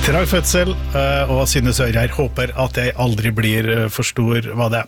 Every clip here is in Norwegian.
Trag fødsel, og Synne Sørgjerd håper at jeg aldri blir for stor, hva det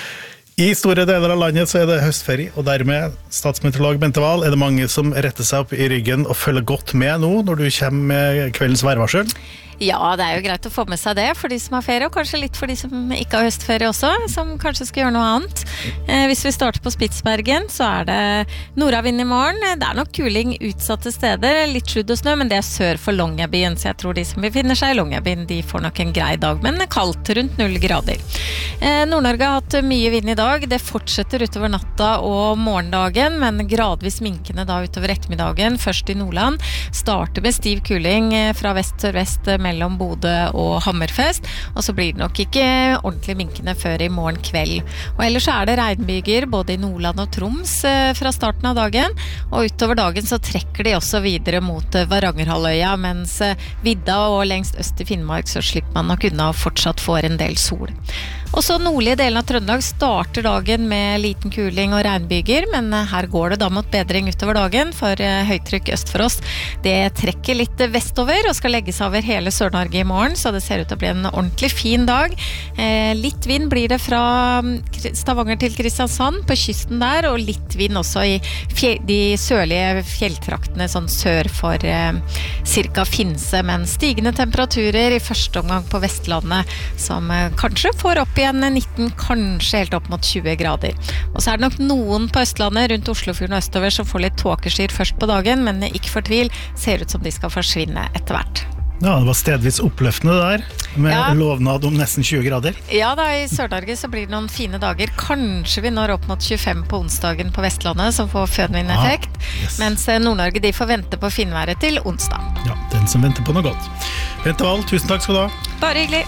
I store deler av landet så det høstferie, og dermed, statsmeteorolog Bente Wahl, det mange som retter seg opp I ryggen og følger godt med nå når du kommer med kveldens værvarsel? Ja, det jo greit å få med seg det for de som har ferie, og kanskje litt for de som ikke har høstferie også, som kanskje skal gjøre noe annet. Hvis vi starter på Spitsbergen, så det nordavind I morgen. Det nok kuling utsatte steder, litt sludd og snø, men det sør for Longyearbyen, så jeg tror de som befinner seg I Longyearbyen, de får nok en grei dag, men kaldt rundt 0 grader. Nord-Norge har hatt mye vind I dag, det fortsetter utover natta og morgendagen, men gradvis minkende da utover ettermiddagen, først I Nordland, starter med stiv kuling fra vest-sørvest mellom Bodø og Hammerfest, og så blir det nok ikke ordentlig minkende før I morgen kveld. Og ellers så det regnbyger både I Nordland og Troms fra starten av dagen, og utover dagen så trekker de også videre mot Varangerhalvøya, mens vidda og lengst øst I Finnmark så slipper man nok unna og fortsatt får en del sol. Og så nordlige delen av Trøndelag starter dagen med liten kuling og regnbyger, men her går det da mot bedring utover dagen, for høytrykk øst for oss. Det trekker litt vestover og skal legges over hele Sør-Norge I morgen, så det ser ut til å bli en ordentlig fin dag. Litt vind blir det fra Stavanger til Kristiansand på kysten der, og litt vind også I de sørlige fjelltraktene sånn sør for cirka Finse, men stigende temperaturer I første omgang på Vestlandet, som kanskje får opp igjen 19, kanskje helt opp mot 20 grader. Og så det nok noen på Østlandet rundt Oslofjorden og østover som får litt tåkeskyr først på dagen, men ikke fortvil, ser ut som de skal forsvinne etter hvert. Ja, det var stedvis oppløftende der, med lovnad om nesten 20 grader. Ja da, I Sør-Norge så blir det noen fine dager. Kanskje vi når opp mot 25 på onsdagen på Vestlandet, som får fønvindeffekt, mens Nord-Norge de får vente på finværet til onsdag. Ja, den som venter på noe godt. Bente Wahl, tusen takk skal du ha. Bare hyggelig.